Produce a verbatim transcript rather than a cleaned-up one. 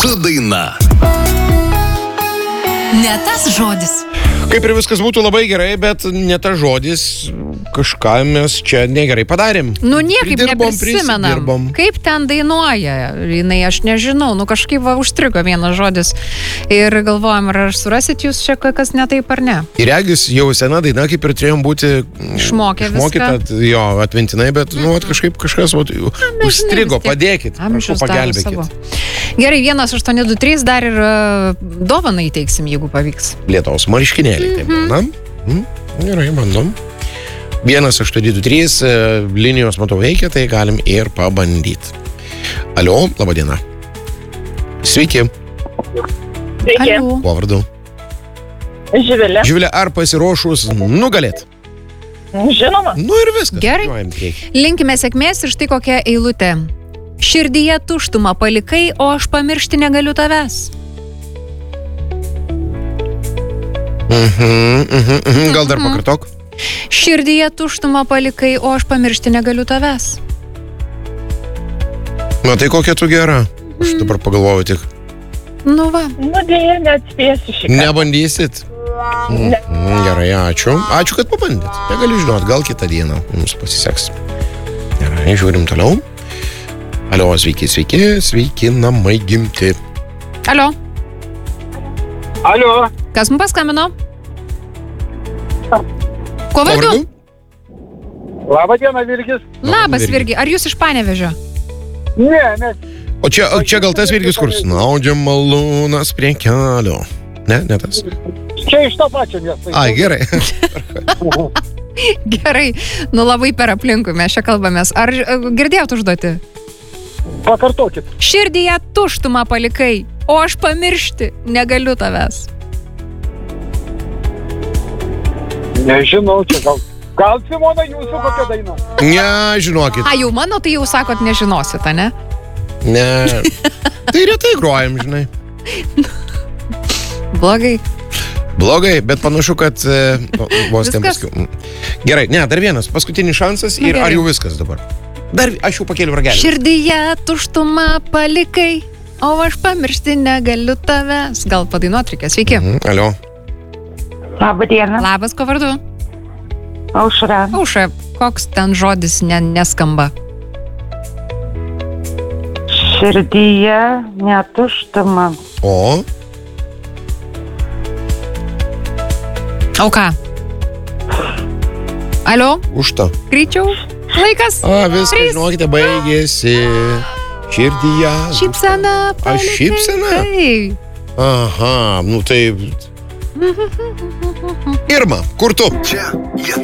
su daina. Ne tas žodis. Kaip ir viskas būtų labai gerai, bet ne tas žodis, kažką mes čia negerai padarėm. Nu, niekaip Pridirbom, neprisimenam. prisidirbom. Kaip ten dainuoja? Jinai, aš nežinau, nu kažkaip va užstrigo vienas žodis. Ir galvojam, ar surasit jūs čia kas ne taip ar ne? Ir regis jau sena daina, kaip ir turėjom būti Išmokę išmokyta, viską. jo, atmintinai, bet, nu, at, kažkaip kažkas vat, užstrigo, padėkit, prašau, pagelbėkit. Gerai, vienas aštuoni du trys dar ir uh, dovaną įteiksim, jeigu pavyks. Lietuvos marškinėliai, taip, na? Mm, gerai, bandom. vienas aštuoni du trys, linijos matau veikia, tai galim ir pabandyti. Alio, laba diena. Sveiki. Sveiki. Aliu. Kuo vardu? Živilė. Živilė, ar pasiruošus nugalėt? Žinoma. Nu ir viskas. Gerai. Važiuojam į priekį. Linkime sėkmės ir štai kokia eilutė. Širdyje tuštumą palikai, o aš pamiršti negaliu tavęs. Mhm, mhm, mhm. Gal dar pakartok? Širdyje tuštumą palikai, o aš pamiršti negaliu tavęs. Na tai kokia tu gera. Aš dabar pagalvoju tik. Nu va. Nu, dėja, neatspėsiu šį kartą. Nebandysit? Ne. Mm, gerai, ačiū. Ačiū, kad pabandėt. Negaliu žinot, gal kitą dieną jums pasiseks. Gerai, žiūrim toliau. Alio, sveiki, sveiki, sveiki namai gimti. Alio, Alio. kas mums paskambino? Kuo vardu? Labą dieną, Virgis. Labas, Virgi. Virgi. Ar jūs iš Panevėžio? Ne, mes. O čia, o čia gal tas Virgis, kur snaudžia malūnas prie kelio. Ne, ne tas. Čia iš to pačio miesto. Ai, gerai. Gerai. Nu labai per aplinkui mes čia kalbamės. Ar e, girdėjot užduoti? Pakartokit. Širdyje tuštumą palikai, o aš pamiršti negaliu tavęs. Nežinau, čia gal. Gal, Simona, jūsų kokia daina? Ne, žinokit. A, jau mano, tai jau sakot nežinosit, ne? Ne. Tai retai grojam, žinai. Blogai. Blogai, bet panašu, kad e, o, vos ten Viskas? paskui. Gerai, ne, dar vienas, paskutinis šansas Na, ir gerai. ar jau viskas dabar? Dar, aš jau pakėliu ragelį. Širdyje tuštumą palikai, o aš pamiršti negaliu tavęs. Gal padainuot reikės. Sveiki. Mhm, alio. Labą dieną, Labas, kuo vardu? Aušra. Aušra, koks ten žodis ne, neskamba? Širdyje netuštuma. O, O ką? Alio, už tą. greičiau. Laikas. A, viskas, Trys. žinokite, baigėsi. Širdyje. Šypsena. A, šypsena? Taip. Aha, nu tai... Irma, kur tu? Čia Lietuva.